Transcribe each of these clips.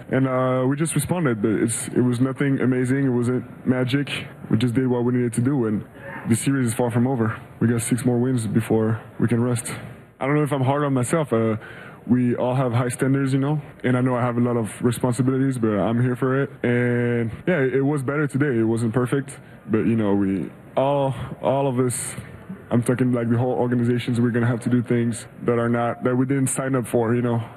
and we just responded. But it was nothing amazing. It wasn't magic. We just did what we needed to do, and the series is far from over. We got 6 more wins before we can rest. I don't know if I'm hard on myself. We all have high standards, and I know I have a lot of responsibilities, but I'm here for it. And yeah, it was better today. It wasn't perfect, but we all of us. I'm talking like the whole organizations. We're gonna have to do things that we didn't sign up for.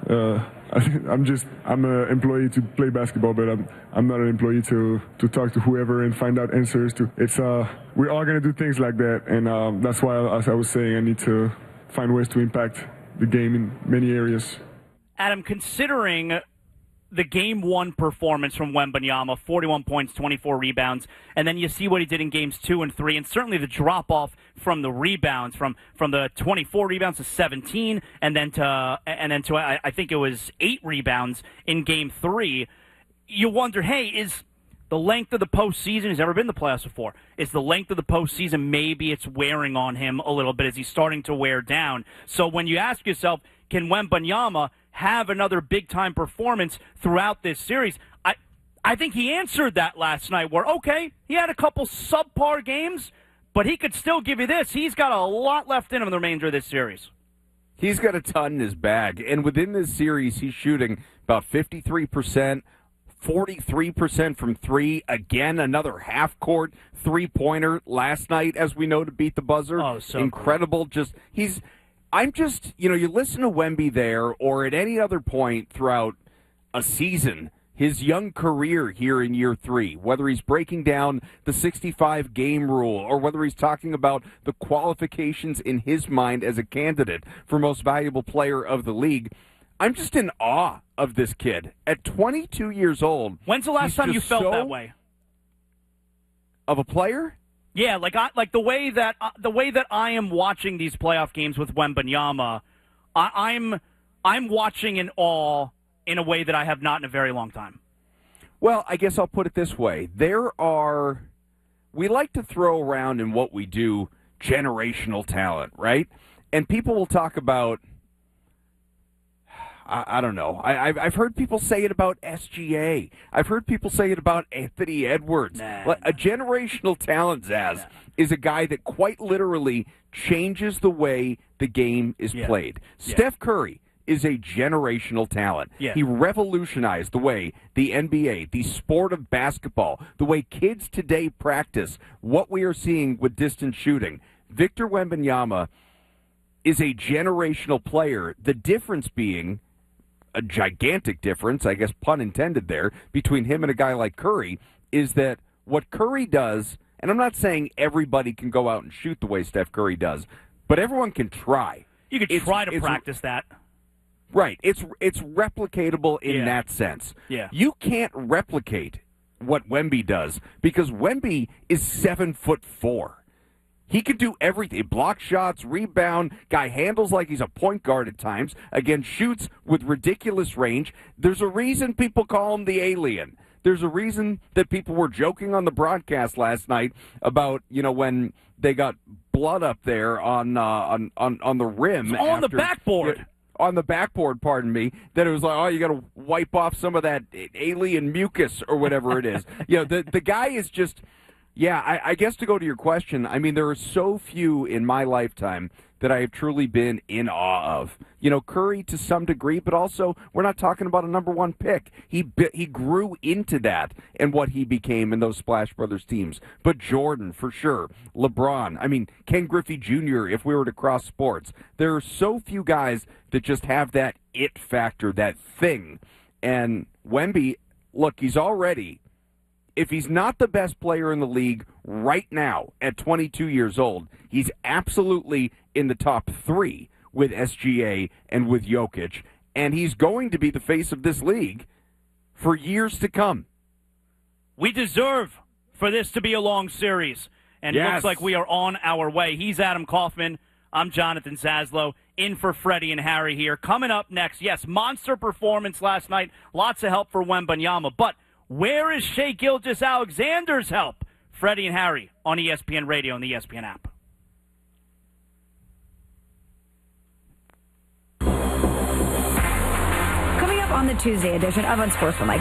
I'm an employee to play basketball, but I'm not an employee to talk to whoever and find out answers to. We're all gonna do things like that, and that's why, as I was saying, I need to find ways to impact the game in many areas. Adam, considering the Game 1 performance from Wembanyama, 41 points, 24 rebounds, and then you see what he did in Games 2 and 3, and certainly the drop-off from the rebounds, from the 24 rebounds to 17, and then to I think it was 8 rebounds in Game 3, you wonder, hey, is the length of the postseason, he's never been in the playoffs before, is the length of the postseason, maybe it's wearing on him a little bit as he's starting to wear down. So when you ask yourself, can Wembanyama have another big-time performance throughout this series? I think he answered that last night where, okay, he had a couple subpar games, but he could still give you this. He's got a lot left in him in the remainder of this series. He's got a ton in his bag, and within this series, he's shooting about 53%, 43% from 3. Again, another half-court three-pointer last night, as we know, to beat the buzzer. Oh, so incredible. Cool. You listen to Wemby there or at any other point throughout a season, his young career here in year 3, whether he's breaking down the 65-game rule or whether he's talking about the qualifications in his mind as a candidate for most valuable player of the league, I'm just in awe of this kid. At 22 years old. When's the last time you felt that way? Of a player? Yeah, like the way that I am watching these playoff games with Wembanyama, I'm watching in awe in a way that I have not in a very long time. Well, I guess I'll put it this way. We like to throw around in what we do generational talent, right? And people will talk about, I don't know. I've heard people say it about SGA. I've heard people say it about Anthony Edwards. A generational talent, Zaz, is a guy that quite literally changes the way the game is played. Steph Curry is a generational talent. He revolutionized the way the NBA, the sport of basketball, the way kids today practice what we are seeing with distance shooting. Victor Wembanyama is a generational player. The difference being a gigantic difference, I guess pun intended there, between him and a guy like Curry is that what Curry does, and I'm not saying everybody can go out and shoot the way Steph Curry does, but everyone can try. You could try to practice that. Right. It's replicatable in that sense. Yeah. You can't replicate what Wemby does because Wemby is 7'4". He can do everything. Block shots, rebound, guy handles like he's a point guard at times. Again, shoots with ridiculous range. There's a reason people call him the alien. There's a reason that people were joking on the broadcast last night about, when they got blood up there on the rim. On the backboard. On the backboard, pardon me, that it was like, oh, you got to wipe off some of that alien mucus or whatever it is. The guy is just... Yeah, I guess to go to your question, I mean, there are so few in my lifetime that I have truly been in awe of. Curry to some degree, but also we're not talking about a number 1 pick. He grew into that and what he became in those Splash Brothers teams. But Jordan, for sure. LeBron. I mean, Ken Griffey Jr., if we were to cross sports. There are so few guys that just have that it factor, that thing. And Wemby, look, he's already... If he's not the best player in the league right now at 22 years old, he's absolutely in the top 3 with SGA and with Jokic, and he's going to be the face of this league for years to come. We deserve for this to be a long series, and it looks like we are on our way. He's Adam Kaufman. I'm Jonathan Zaslow, in for Freddie and Harry here. Coming up next, monster performance last night. Lots of help for Wembanyama, but where is Shai Gilgeous-Alexander's help? Freddie and Harry on ESPN Radio and the ESPN app. Coming up on the Tuesday edition of Unsportsmanlike.